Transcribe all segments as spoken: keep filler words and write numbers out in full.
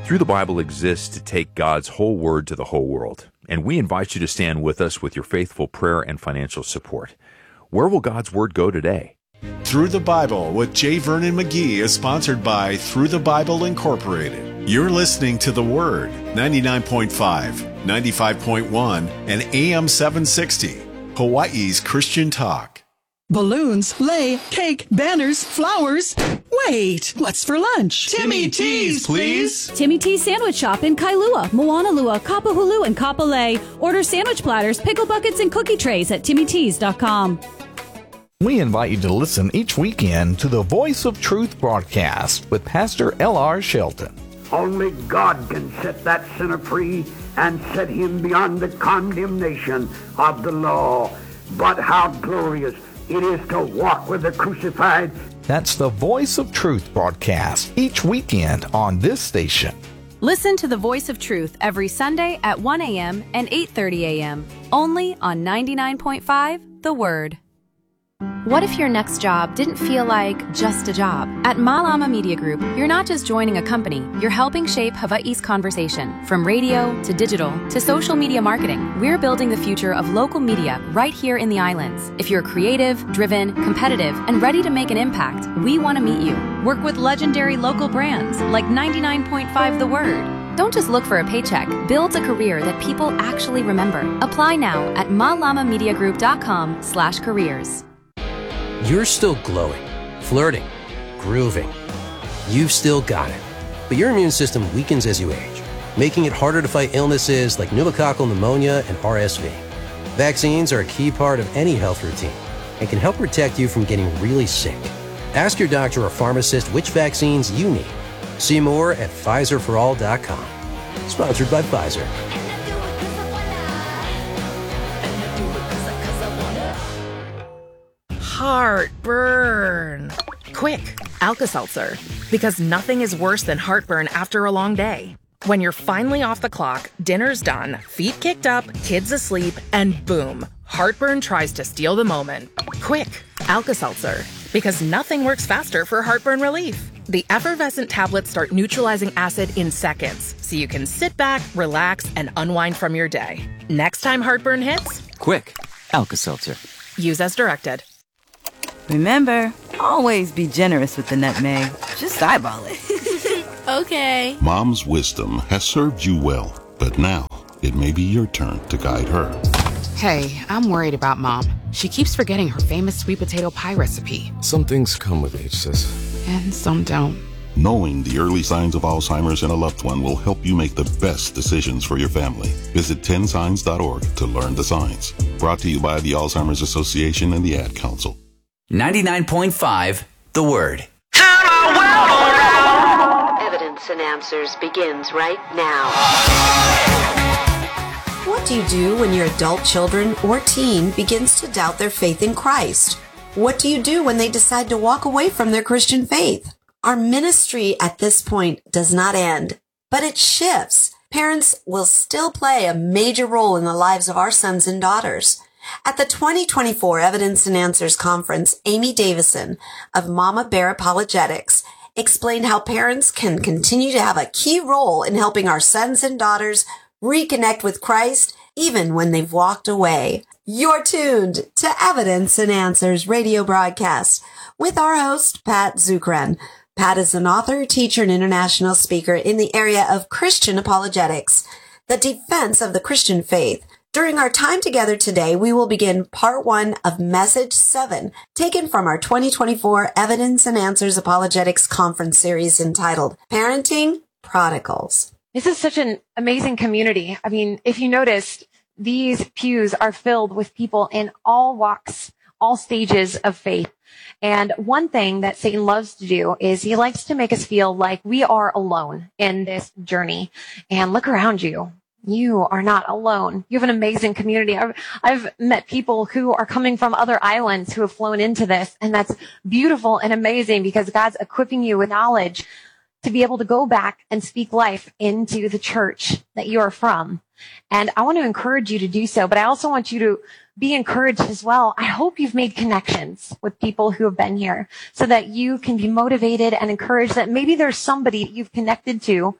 Through the Bible exists to take God's whole word to the whole world, and we invite you to stand with us with your faithful prayer and financial support. Where will God's word go today? Through the Bible with J. Vernon McGee is sponsored by Through the Bible Incorporated. You're listening to The Word, ninety-nine point five, ninety-five point one, and A M seven sixty, Hawaii's Christian Talk. Balloons, lei, cake, banners, flowers. Wait, what's for lunch? Timmy T's, please. Timmy T's Sandwich Shop in Kailua, Moanalua, Kapahulu, and Kapolei. Order sandwich platters, pickle buckets, and cookie trays at timmy tees dot com. We invite you to listen each weekend to the Voice of Truth broadcast with Pastor L R Shelton. Only God can set that sinner free and set him beyond the condemnation of the law. But how glorious it is to walk with the crucified. That's the Voice of Truth broadcast each weekend on this station. Listen to the Voice of Truth every Sunday at one a.m. and eight thirty a.m. only on ninety-nine point five The Word. What if your next job didn't feel like just a job? At Malama Media Group, you're not just joining a company, you're helping shape Hawaii's conversation. From radio to digital to social media marketing, we're building the future of local media right here in the islands. If you're creative, driven, competitive, and ready to make an impact, we want to meet you. Work with legendary local brands like ninety-nine point five The Word. Don't just look for a paycheck. Build a career that people actually remember. Apply now at malamamediagroup.com slash careers. You're still glowing, flirting, grooving. You've still got it. But your immune system weakens as you age, making it harder to fight illnesses like pneumococcal pneumonia and R S V. Vaccines are a key part of any health routine and can help protect you from getting really sick. Ask your doctor or pharmacist which vaccines you need. See more at Pfizer for all dot com. Sponsored by Pfizer. Heartburn. Quick, Alka-Seltzer. Because nothing is worse than heartburn after a long day. When you're finally off the clock, dinner's done, feet kicked up, kids asleep, and boom, heartburn tries to steal the moment. Quick, Alka-Seltzer. Because nothing works faster for heartburn relief. The effervescent tablets start neutralizing acid in seconds, so you can sit back, relax, and unwind from your day. Next time heartburn hits, quick, Alka-Seltzer. Use as directed. Remember, always be generous with the nutmeg. Just eyeball it. Okay. Mom's wisdom has served you well, but now it may be your turn to guide her. Hey, I'm worried about Mom. She keeps forgetting her famous sweet potato pie recipe. Some things come with age, sis. And some don't. Knowing the early signs of Alzheimer's in a loved one will help you make the best decisions for your family. Visit ten signs dot org to learn the signs. Brought to you by the Alzheimer's Association and the Ad Council. ninety-nine point five The Word. Evidence and Answers begins right now. What do you do when your adult children or teen begins to doubt their faith in Christ? What do you do when they decide to walk away from their Christian faith? Our ministry at this point does not end, but it shifts. Parents will still play a major role in the lives of our sons and daughters. At the twenty twenty-four Evidence and Answers Conference, Amy Davison of Mama Bear Apologetics explained how parents can continue to have a key role in helping our sons and daughters reconnect with Christ even when they've walked away. You're tuned to Evidence and Answers radio broadcast with our host, Pat Zukeran. Pat is an author, teacher, and international speaker in the area of Christian apologetics, the defense of the Christian faith. During our time together today, we will begin part one of message seven, taken from our twenty twenty-four Evidence and Answers Apologetics Conference series entitled Parenting Prodigals. This is such an amazing community. I mean, if you noticed, these pews are filled with people in all walks, all stages of faith. And one thing that Satan loves to do is he likes to make us feel like we are alone in this journey. And look around you. You are not alone. You have an amazing community. I've, I've met people who are coming from other islands who have flown into this, and that's beautiful and amazing because God's equipping you with knowledge to be able to go back and speak life into the church that you are from. And I want to encourage you to do so, but I also want you to be encouraged as well. I hope you've made connections with people who have been here so that you can be motivated and encouraged that maybe there's somebody you've connected to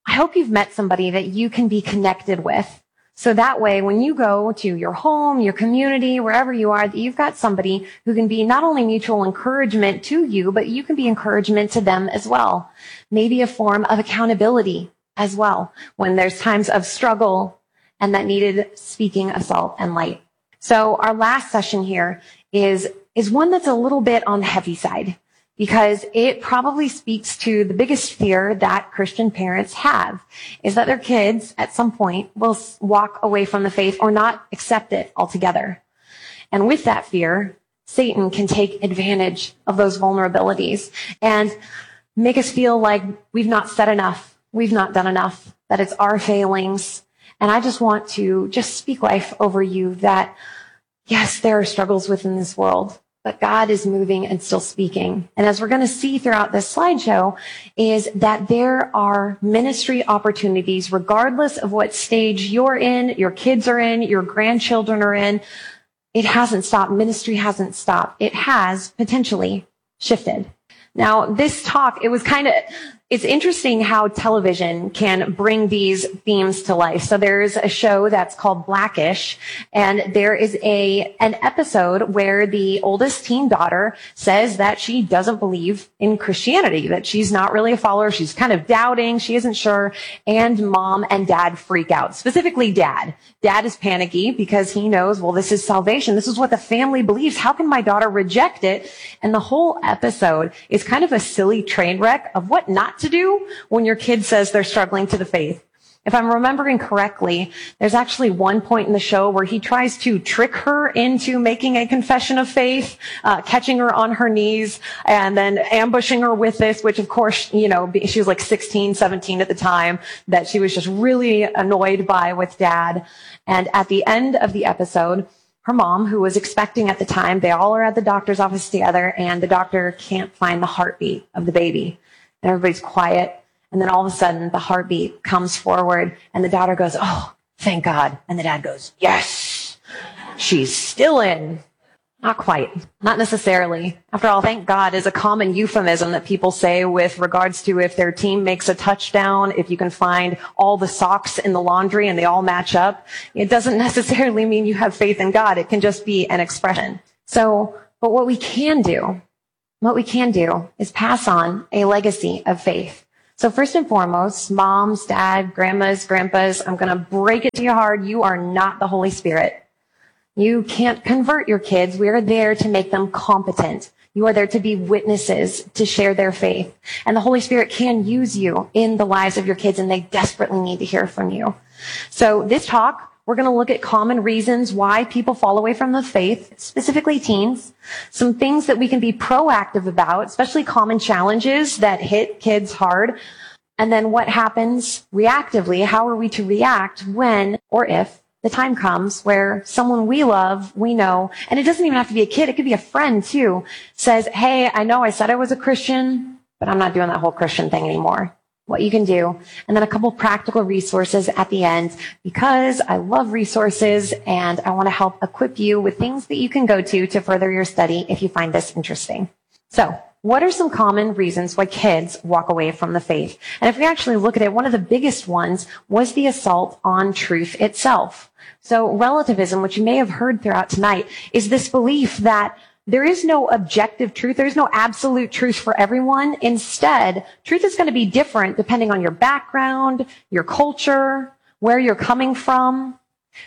I hope you've met somebody that you can be connected with. So that way, when you go to your home, your community, wherever you are, that you've got somebody who can be not only mutual encouragement to you, but you can be encouragement to them as well. Maybe a form of accountability as well when there's times of struggle and that needed speaking of salt and light. So our last session here is, is one that's a little bit on the heavy side, because it probably speaks to the biggest fear that Christian parents have, is that their kids at some point will walk away from the faith or not accept it altogether. And with that fear, Satan can take advantage of those vulnerabilities and make us feel like we've not said enough, we've not done enough, that it's our failings. And I just want to just speak life over you that, yes, there are struggles within this world, but God is moving and still speaking. And as we're going to see throughout this slideshow, is that there are ministry opportunities, regardless of what stage you're in, your kids are in, your grandchildren are in. It hasn't stopped. Ministry hasn't stopped. It has potentially shifted. Now, this talk, it was kind of, it's interesting how television can bring these themes to life. So there's a show that's called Blackish, and there is a an episode where the oldest teen daughter says that she doesn't believe in Christianity, that she's not really a follower. She's kind of doubting. She isn't sure. And mom and dad freak out, specifically dad. Dad is panicky because he knows, well, this is salvation. This is what the family believes. How can my daughter reject it? And the whole episode is kind of a silly train wreck of what not to do when your kid says they're struggling to the faith. If I'm remembering correctly, there's actually one point in the show where he tries to trick her into making a confession of faith, uh, catching her on her knees and then ambushing her with this, which of course, you know, she was like sixteen, seventeen at the time, that she was just really annoyed by with dad. And at the end of the episode, her mom, who was expecting at the time, they all are at the doctor's office together, and the doctor can't find the heartbeat of the baby. And everybody's quiet. And then all of a sudden, the heartbeat comes forward, and the daughter goes, oh, thank God. And the dad goes, yes, she's still in. Not quite. Not necessarily. After all, thank God is a common euphemism that people say with regards to if their team makes a touchdown, if you can find all the socks in the laundry and they all match up. It doesn't necessarily mean you have faith in God. It can just be an expression. So, but what we can do, what we can do is pass on a legacy of faith. So first and foremost, moms, dad, grandmas, grandpas, I'm going to break it to you hard. You are not the Holy Spirit. You can't convert your kids. We are there to make them competent. You are there to be witnesses, to share their faith. And the Holy Spirit can use you in the lives of your kids, and they desperately need to hear from you. So this talk, we're going to look at common reasons why people fall away from the faith, specifically teens, some things that we can be proactive about, especially common challenges that hit kids hard, and then what happens reactively. How are we to react when or if the time comes where someone we love, we know, and it doesn't even have to be a kid, it could be a friend too, says, hey, I know I said I was a Christian, but I'm not doing that whole Christian thing anymore. What you can do, and then a couple practical resources at the end, because I love resources and I want to help equip you with things that you can go to to further your study if you find this interesting. So, what are some common reasons why kids walk away from the faith? And if we actually look at it, one of the biggest ones was the assault on truth itself. So relativism, which you may have heard throughout tonight, is this belief that there is no objective truth. There's no absolute truth for everyone. Instead, truth is going to be different depending on your background, your culture, where you're coming from.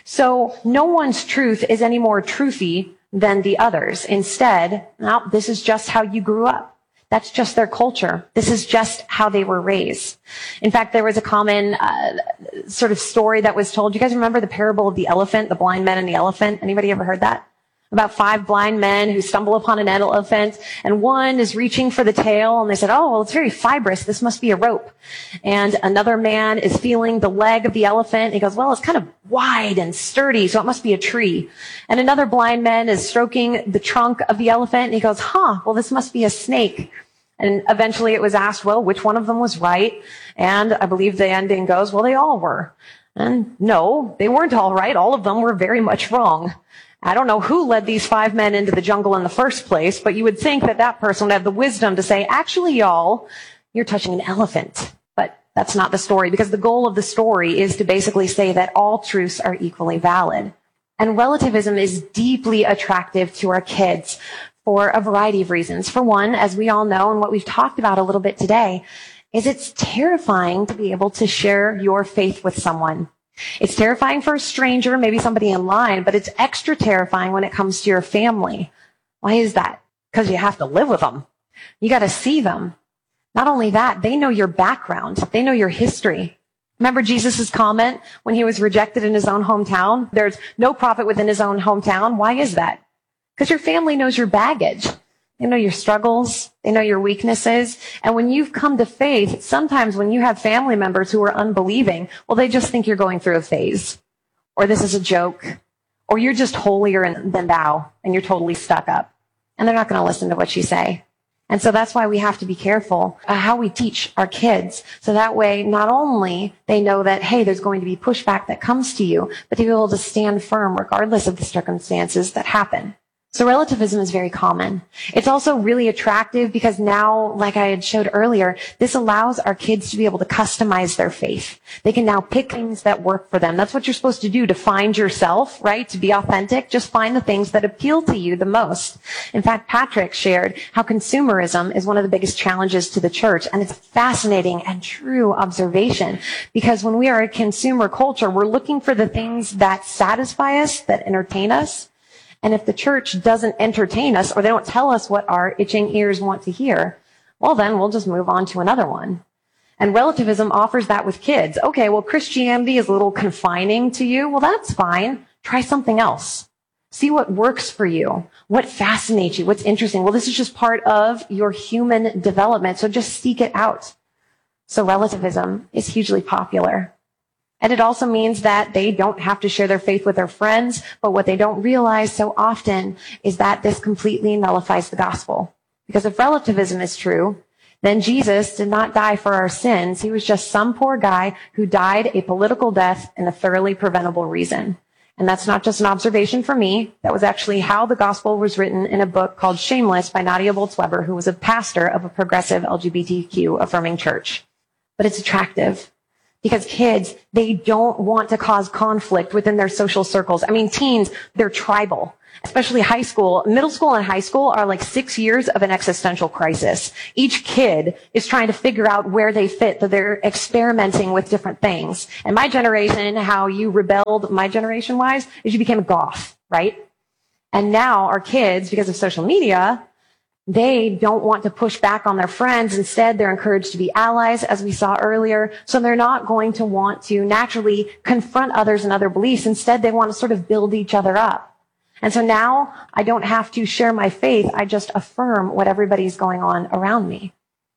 So no one's truth is any more truthy than the others. Instead, no, this is just how you grew up. That's just their culture. This is just how they were raised. In fact, there was a common uh, sort of story that was told. You guys remember the parable of the elephant, the blind man and the elephant? Anybody ever heard that? About five blind men who stumble upon an elephant, and one is reaching for the tail, and they said, oh, well, it's very fibrous. This must be a rope. And another man is feeling the leg of the elephant. And he goes, well, it's kind of wide and sturdy, so it must be a tree. And another blind man is stroking the trunk of the elephant, and he goes, huh, well, this must be a snake. And eventually it was asked, well, which one of them was right? And I believe the ending goes, well, they all were. And no, they weren't all right. All of them were very much wrong. I don't know who led these five men into the jungle in the first place, but you would think that that person would have the wisdom to say, actually, y'all, you're touching an elephant. But That's not the story, because the goal of the story is to basically say that all truths are equally valid. And relativism is deeply attractive to our kids for a variety of reasons. For one, as we all know, and what we've talked about a little bit today, is it's terrifying to be able to share your faith with someone. It's terrifying for a stranger, maybe somebody in line, but it's extra terrifying when it comes to your family. Why is that? Because you have to live with them. You got to see them. Not only that, they know your background. They know your history. Remember Jesus' comment when he was rejected in his own hometown? There's no prophet within his own hometown. Why is that? Because your family knows your baggage. They know your struggles. They know your weaknesses. And when you've come to faith, sometimes when you have family members who are unbelieving, well, they just think you're going through a phase, or this is a joke, or you're just holier than thou, and you're totally stuck up. And they're not going to listen to what you say. And so that's why we have to be careful uh, how we teach our kids. So that way, not only they know that, hey, there's going to be pushback that comes to you, but to be able to stand firm regardless of the circumstances that happen. So relativism is very common. It's also really attractive because now, like I had showed earlier, this allows our kids to be able to customize their faith. They can now pick things that work for them. That's what you're supposed to do to find yourself, right? To be authentic. Just find the things that appeal to you the most. In fact, Patrick shared how consumerism is one of the biggest challenges to the church. And it's a fascinating and true observation, because when we are a consumer culture, we're looking for the things that satisfy us, that entertain us. And if the church doesn't entertain us, or they don't tell us what our itching ears want to hear, well, then we'll just move on to another one. And relativism offers that with kids. Okay, well, Christianity is a little confining to you. Well, that's fine. Try something else. See what works for you, what fascinates you, what's interesting. Well, this is just part of your human development, so just seek it out. So relativism is hugely popular. And it also means that they don't have to share their faith with their friends, but what they don't realize so often is that this completely nullifies the gospel. Because if relativism is true, then Jesus did not die for our sins. He was just some poor guy who died a political death in a thoroughly preventable reason. And that's not just an observation from me. That was actually how the gospel was written in a book called Shameless by Nadia Bolz-Weber, who was a pastor of a progressive L G B T Q affirming church. But it's attractive. Because kids, they don't want to cause conflict within their social circles. I mean, teens, they're tribal, especially high school. Middle school and high school are like six years of an existential crisis. Each kid is trying to figure out where they fit, that they're experimenting with different things. And my generation, how you rebelled my generation-wise, is you became a goth, right? And now our kids, because of social media, they don't want to push back on their friends. Instead, they're encouraged to be allies, as we saw earlier. So they're not going to want to naturally confront others and other beliefs. Instead, they want to sort of build each other up. And so now I don't have to share my faith. I just affirm what everybody's going on around me.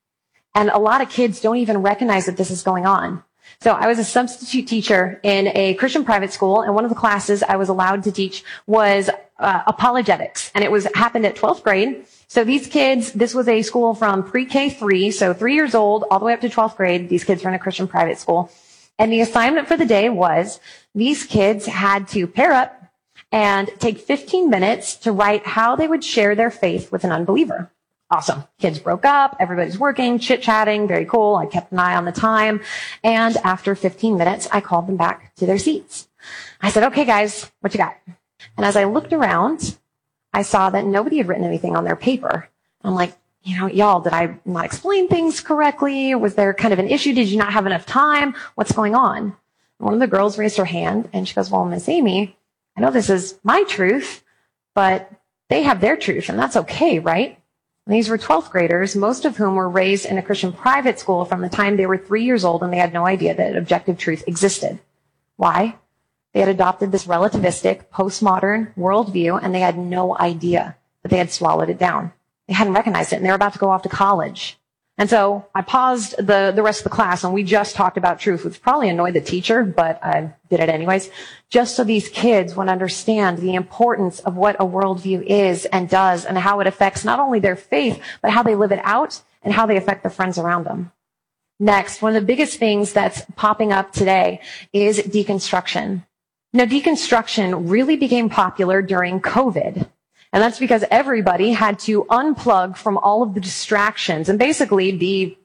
And a lot of kids don't even recognize that this is going on. So I was a substitute teacher in a Christian private school, and one of the classes I was allowed to teach was uh, apologetics, and it was happened at twelfth grade. So these kids, this was a school from pre-K three, so three years old, all the way up to twelfth grade. These kids were in a Christian private school. And the assignment for the day was these kids had to pair up and take fifteen minutes to write how they would share their faith with an unbeliever. Awesome. Kids broke up. Everybody's working, chit-chatting. Very cool. I kept an eye on the time. And after fifteen minutes, I called them back to their seats. I said, okay, guys, what you got? And as I looked around, I saw that nobody had written anything on their paper. I'm like, you know, y'all, did I not explain things correctly? Was there kind of an issue? Did you not have enough time? What's going on? And one of the girls raised her hand and she goes, well, Miss Amy, I know this is my truth, but they have their truth and that's okay, right? And these were twelfth graders, most of whom were raised in a Christian private school from the time they were three years old, and they had no idea that objective truth existed. Why? They had adopted this relativistic, postmodern worldview, and they had no idea that they had swallowed it down. They hadn't recognized it, and they were about to go off to college. And so I paused the, the rest of the class, and we just talked about truth, which probably annoyed the teacher, but I did it anyways, just so these kids would understand the importance of what a worldview is and does, and how it affects not only their faith, but how they live it out and how they affect their friends around them. Next, one of the biggest things that's popping up today is deconstruction. Now, deconstruction really became popular during COVID. And that's because everybody had to unplug from all of the distractions and basically be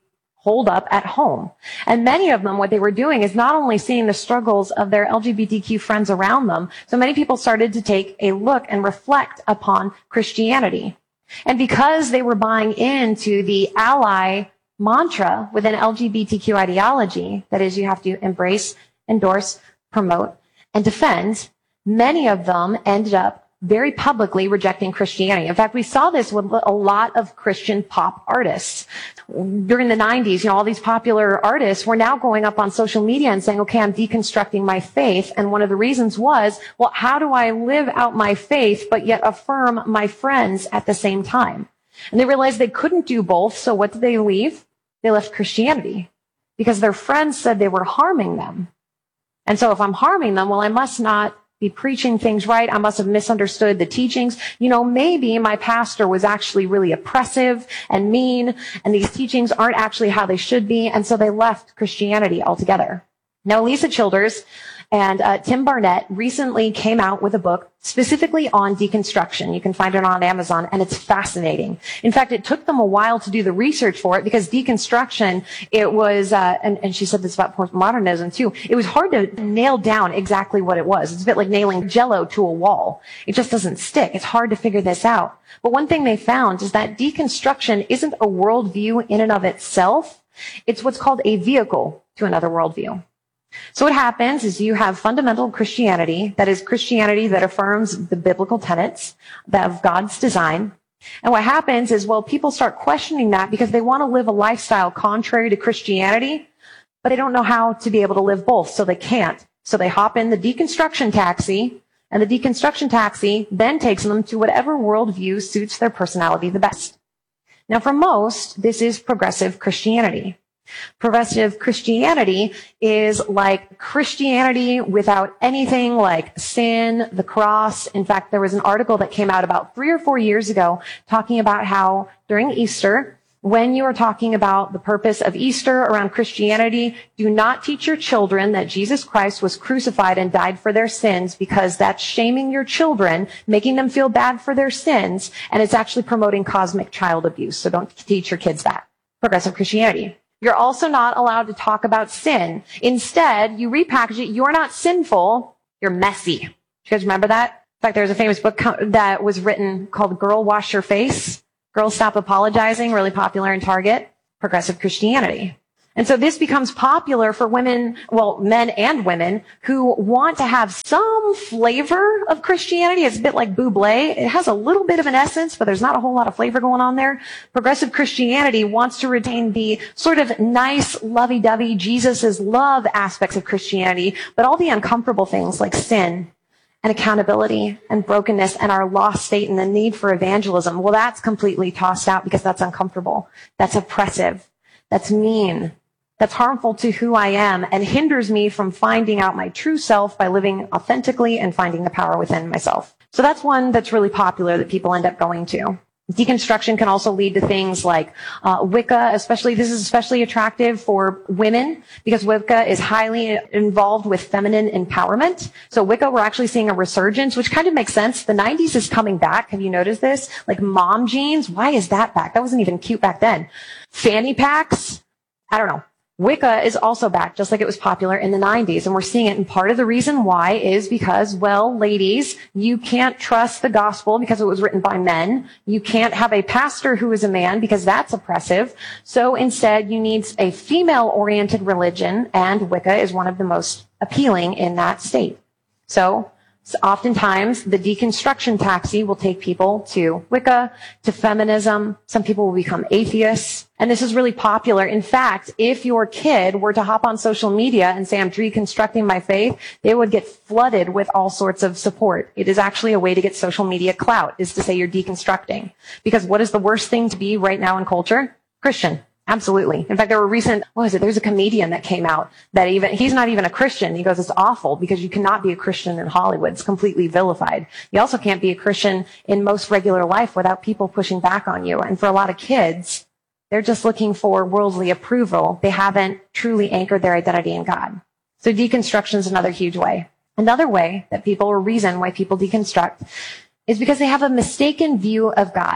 holed up at home. And many of them, what they were doing is not only seeing the struggles of their L G B T Q friends around them, so many people started to take a look and reflect upon Christianity. And because they were buying into the ally mantra within L G B T Q ideology, that is, you have to embrace, endorse, promote, and defend, many of them ended up very publicly rejecting Christianity. In fact, we saw this with a lot of Christian pop artists. During the nineties, you know, all these popular artists were now going up on social media and saying, okay, I'm deconstructing my faith. And one of the reasons was, well, how do I live out my faith, but yet affirm my friends at the same time? And they realized they couldn't do both. So what did they leave? They left Christianity because their friends said they were harming them. And so if I'm harming them, well, I must not be preaching things right. I must have misunderstood the teachings. You know, maybe my pastor was actually really oppressive and mean, and these teachings aren't actually how they should be. And so they left Christianity altogether. Now, Lisa Childers and uh, Tim Barnett recently came out with a book specifically on deconstruction. You can find it on Amazon, and it's fascinating. In fact, it took them a while to do the research for it because deconstruction, it was, uh, and, and she said this about postmodernism too, it was hard to nail down exactly what it was. It's a bit like nailing Jell-O to a wall. It just doesn't stick. It's hard to figure this out. But one thing they found is that deconstruction isn't a worldview in and of itself. It's what's called a vehicle to another worldview. So what happens is you have fundamental Christianity, that is Christianity that affirms the biblical tenets of God's design. And what happens is, well, people start questioning that because they want to live a lifestyle contrary to Christianity, but they don't know how to be able to live both, so they can't. So they hop in the deconstruction taxi, and the deconstruction taxi then takes them to whatever worldview suits their personality the best. Now, for most, this is progressive Christianity. Progressive Christianity is like Christianity without anything like sin, the cross. In fact, there was an article that came out about three or four years ago talking about how during Easter, when you are talking about the purpose of Easter around Christianity, do not teach your children that Jesus Christ was crucified and died for their sins, because that's shaming your children, making them feel bad for their sins, and it's actually promoting cosmic child abuse. So don't teach your kids that. Progressive Christianity. You're also not allowed to talk about sin. Instead, you repackage it. You're not sinful. You're messy. You guys remember that? In fact, there's a famous book that was written called Girl, Wash Your Face. Girl, Stop Apologizing, really popular in Target. Progressive Christianity. And so this becomes popular for women, well, men and women who want to have some flavor of Christianity. It's a bit like Bublé. It has a little bit of an essence, but there's not a whole lot of flavor going on there. Progressive Christianity wants to retain the sort of nice, lovey-dovey, Jesus' love aspects of Christianity, but all the uncomfortable things like sin and accountability and brokenness and our lost state and the need for evangelism, well, that's completely tossed out because that's uncomfortable. That's oppressive. That's mean. That's harmful to who I am and hinders me from finding out my true self by living authentically and finding the power within myself. So that's one that's really popular that people end up going to. Deconstruction can also lead to things like uh, Wicca, especially, this is especially attractive for women because Wicca is highly involved with feminine empowerment. So Wicca, we're actually seeing a resurgence, which kind of makes sense. The nineties is coming back. Have you noticed this? Like mom jeans. Why is that back? That wasn't even cute back then. Fanny packs. I don't know. Wicca is also back, just like it was popular in the nineties, and we're seeing it. And part of the reason why is because, well, ladies, you can't trust the gospel because it was written by men. You can't have a pastor who is a man because that's oppressive. So instead, you need a female-oriented religion, and Wicca is one of the most appealing in that state. So, So oftentimes, the deconstruction taxi will take people to Wicca, to feminism. Some people will become atheists. And this is really popular. In fact, if your kid were to hop on social media and say, I'm deconstructing my faith, they would get flooded with all sorts of support. It is actually a way to get social media clout, is to say you're deconstructing. Because what is the worst thing to be right now in culture? Christian. Absolutely. In fact, there were recent, what was it? There's a comedian that came out that even, he's not even a Christian. He goes, it's awful because you cannot be a Christian in Hollywood. It's completely vilified. You also can't be a Christian in most regular life without people pushing back on you. And for a lot of kids, they're just looking for worldly approval. They haven't truly anchored their identity in God. So deconstruction is another huge way. Another way that people, or reason why people deconstruct, is because they have a mistaken view of God.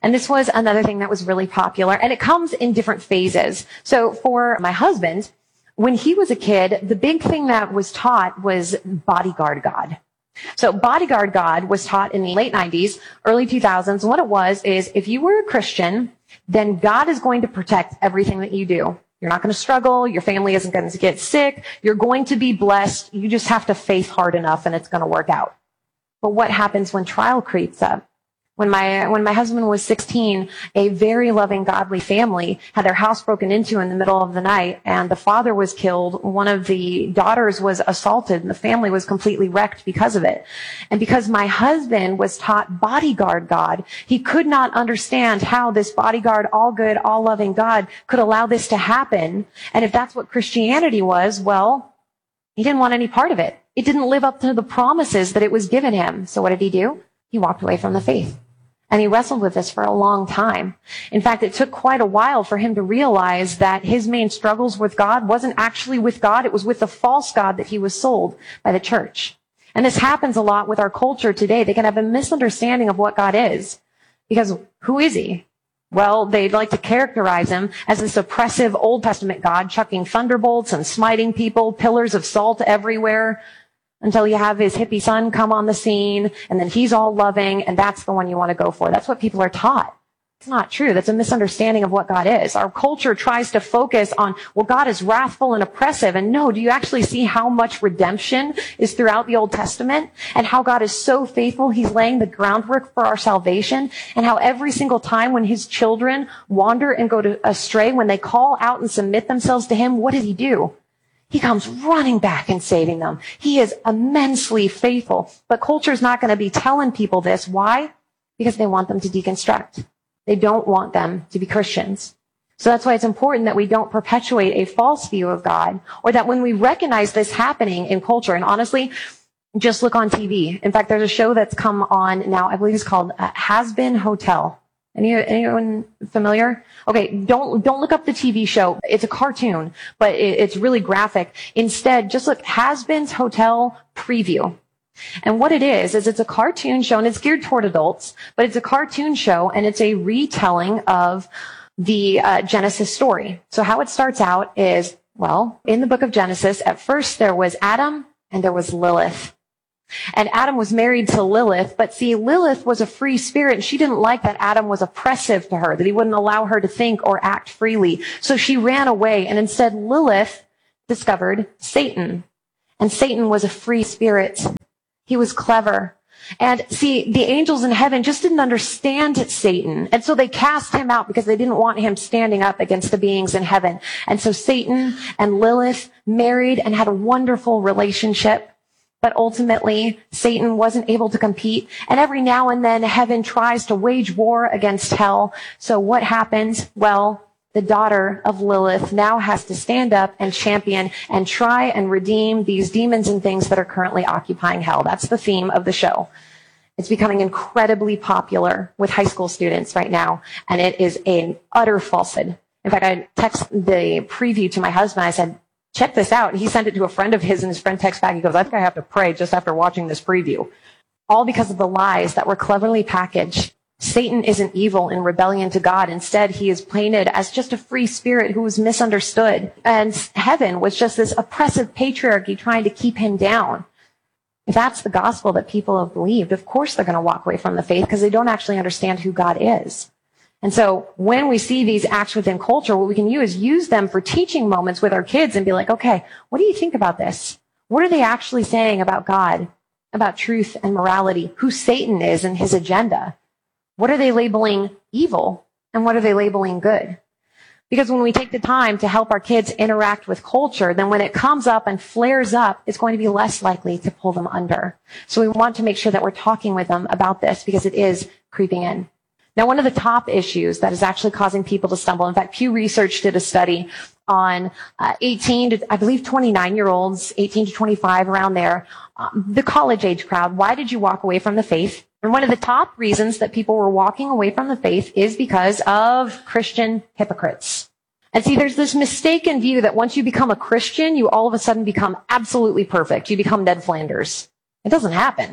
And this was another thing that was really popular, and it comes in different phases. So for my husband, when he was a kid, the big thing that was taught was bodyguard God. So bodyguard God was taught in the late nineties, early two thousands. And what it was is if you were a Christian, then God is going to protect everything that you do. You're not going to struggle. Your family isn't going to get sick. You're going to be blessed. You just have to faith hard enough and it's going to work out. But what happens when trial creeps up? When my, when my husband was sixteen, a very loving, godly family had their house broken into in the middle of the night, and the father was killed. One of the daughters was assaulted, and the family was completely wrecked because of it. And because my husband was taught bodyguard God, he could not understand how this bodyguard, all good, all loving God could allow this to happen. And if that's what Christianity was, well, he didn't want any part of it. It didn't live up to the promises that it was given him. So what did he do? He walked away from the faith. And he wrestled with this for a long time. In fact, it took quite a while for him to realize that his main struggles with God wasn't actually with God. It was with the false God that he was sold by the church. And this happens a lot with our culture today. They can have a misunderstanding of what God is. Because who is he? Well, they'd like to characterize him as this oppressive Old Testament God, chucking thunderbolts and smiting people, pillars of salt everywhere, until you have his hippie son come on the scene, and then he's all loving, and that's the one you want to go for. That's what people are taught. It's not true. That's a misunderstanding of what God is. Our culture tries to focus on, well, God is wrathful and oppressive. And no, do you actually see how much redemption is throughout the Old Testament? And how God is so faithful, he's laying the groundwork for our salvation. And how every single time when his children wander and go to astray, when they call out and submit themselves to him, what did he do? He comes running back and saving them. He is immensely faithful. But culture's not going to be telling people this. Why? Because they want them to deconstruct. They don't want them to be Christians. So that's why it's important that we don't perpetuate a false view of God, or that when we recognize this happening in culture, and honestly, just look on T V. In fact, there's a show that's come on now, I believe it's called uh, Has Been Hotel. Any, anyone familiar? Okay, don't, don't look up the T V show. It's a cartoon, but it, it's really graphic. Instead, just look Has Been's Hotel Preview. And what it is, is it's a cartoon show, and it's geared toward adults, but it's a cartoon show, and it's a retelling of the uh, Genesis story. So how it starts out is, well, in the book of Genesis, at first there was Adam and there was Lilith. And Adam was married to Lilith, but see, Lilith was a free spirit, and she didn't like that Adam was oppressive to her, that he wouldn't allow her to think or act freely. So she ran away, and instead Lilith discovered Satan. And Satan was a free spirit. He was clever. And see, the angels in heaven just didn't understand Satan. And so they cast him out because they didn't want him standing up against the beings in heaven. And so Satan and Lilith married and had a wonderful relationship. But ultimately, Satan wasn't able to compete. And every now and then, heaven tries to wage war against hell. So what happens? Well, the daughter of Lilith now has to stand up and champion and try and redeem these demons and things that are currently occupying hell. That's the theme of the show. It's becoming incredibly popular with high school students right now, and it is an utter falsehood. In fact, I texted the preview to my husband. I said, check this out. And he sent it to a friend of his, and his friend texted back. He goes, I think I have to pray just after watching this preview. All because of the lies that were cleverly packaged. Satan isn't evil in rebellion to God. Instead, he is painted as just a free spirit who was misunderstood. And heaven was just this oppressive patriarchy trying to keep him down. If that's the gospel that people have believed, of course they're going to walk away from the faith because they don't actually understand who God is. And so when we see these acts within culture, what we can use is use them for teaching moments with our kids and be like, okay, what do you think about this? What are they actually saying about God, about truth and morality, who Satan is and his agenda? What are they labeling evil, and what are they labeling good? Because when we take the time to help our kids interact with culture, then when it comes up and flares up, it's going to be less likely to pull them under. So we want to make sure that we're talking with them about this because it is creeping in. Now, one of the top issues that is actually causing people to stumble, in fact, Pew Research did a study on uh, eighteen to, I believe, twenty-nine-year-olds, eighteen to twenty-five, around there, um, the college-age crowd. Why did you walk away from the faith? And one of the top reasons that people were walking away from the faith is because of Christian hypocrites. And see, there's this mistaken view that once you become a Christian, you all of a sudden become absolutely perfect. You become Ned Flanders. It doesn't happen.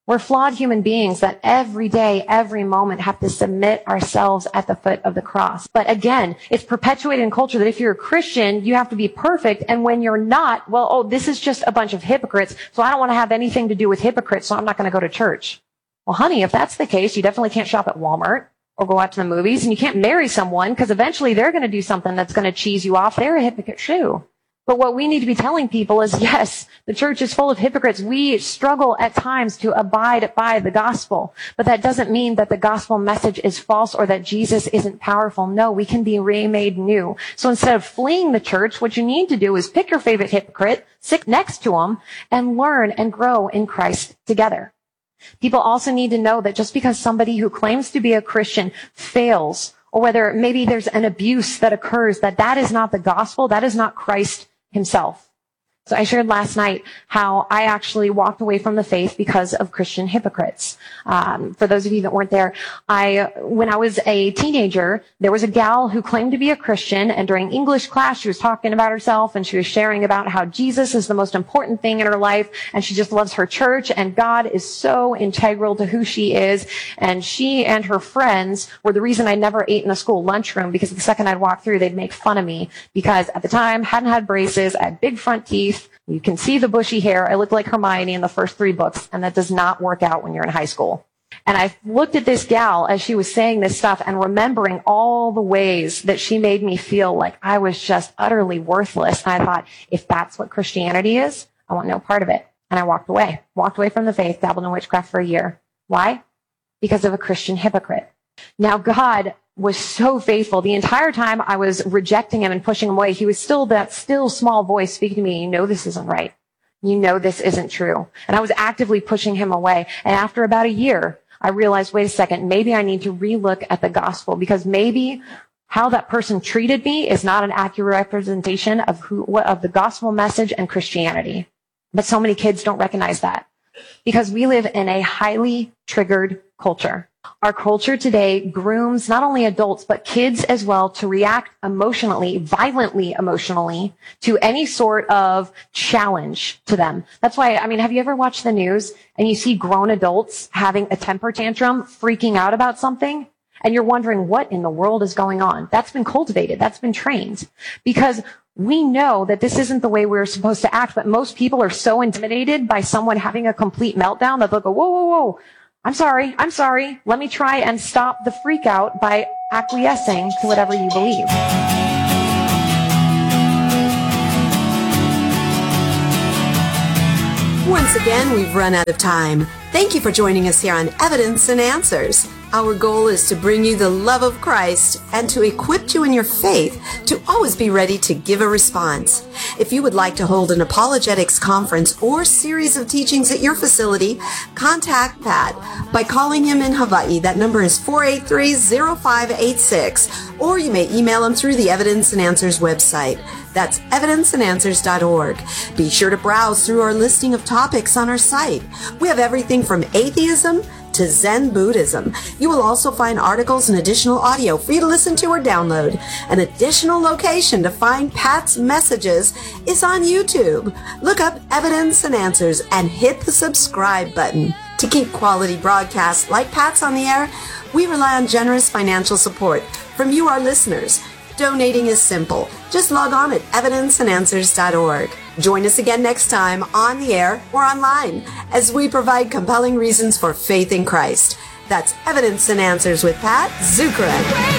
We're flawed human beings that every day, every moment have to submit ourselves at the foot of the cross. But again, it's perpetuated in culture that if you're a Christian, you have to be perfect. And when you're not, well, oh, this is just a bunch of hypocrites, so I don't want to have anything to do with hypocrites, so I'm not going to go to church. Well, honey, if that's the case, you definitely can't shop at Walmart or go out to the movies, and you can't marry someone because eventually they're going to do something that's going to cheese you off. They're a hypocrite too. But what we need to be telling people is, yes, the church is full of hypocrites. We struggle at times to abide by the gospel. But that doesn't mean that the gospel message is false or that Jesus isn't powerful. No, we can be remade new. So instead of fleeing the church, what you need to do is pick your favorite hypocrite, sit next to them, and learn and grow in Christ together. People also need to know that just because somebody who claims to be a Christian fails, or whether maybe there's an abuse that occurs, that that is not the gospel, that is not Christ himself. So I shared last night how I actually walked away from the faith because of Christian hypocrites. Um, for those of you that weren't there, I, when I was a teenager, there was a gal who claimed to be a Christian, and during English class, she was talking about herself, and she was sharing about how Jesus is the most important thing in her life, and she just loves her church, and God is so integral to who she is. And she and her friends were the reason I never ate in the school lunchroom, because the second I'd walk through, they'd make fun of me, because at the time, hadn't had braces, I had big front teeth. You can see the bushy hair. I look like Hermione in the first three books, and that does not work out when you're in high school. And I looked at this gal as she was saying this stuff and remembering all the ways that she made me feel like I was just utterly worthless. And I thought, if that's what Christianity is, I want no part of it. And I walked away, walked away from the faith, dabbled in witchcraft for a year. Why? Because of a Christian hypocrite. Now, God was so faithful. The entire time I was rejecting him and pushing him away, he was still that still small voice speaking to me. You know this isn't right. You know this isn't true. And I was actively pushing him away. And after about a year, I realized, wait a second, maybe I need to relook at the gospel, because maybe how that person treated me is not an accurate representation of who, of the gospel message and Christianity. But so many kids don't recognize that, because we live in a highly triggered culture. Our culture today grooms not only adults, but kids as well, to react emotionally, violently emotionally, to any sort of challenge to them. That's why, I mean, have you ever watched the news and you see grown adults having a temper tantrum, freaking out about something? And you're wondering, what in the world is going on? That's been cultivated. That's been trained. Because we know that this isn't the way we're supposed to act, but most people are so intimidated by someone having a complete meltdown that they'll go, whoa, whoa, whoa. I'm sorry, I'm sorry. Let me try and stop the freak out by acquiescing to whatever you believe. Once again, we've run out of time. Thank you for joining us here on Evidence and Answers. Our goal is to bring you the love of Christ and to equip you in your faith to always be ready to give a response. If you would like to hold an apologetics conference or series of teachings at your facility, contact Pat by calling him in Hawaii. That number is four eight three, zero five eight six, or you may email him through the Evidence and Answers website. That's evidence and answers dot org. Be sure to browse through our listing of topics on our site. We have everything from atheism to Zen Buddhism. You will also find articles and additional audio for you to listen to or download. An additional location to find Pat's messages is on YouTube. Look up Evidence and Answers and hit the subscribe button. To keep quality broadcasts like Pat's on the air, we rely on generous financial support from you, our listeners. Donating is simple. Just log on at evidence and answers dot org. Join us again next time on the air or online as we provide compelling reasons for faith in Christ. That's Evidence and Answers with Pat Zukeran.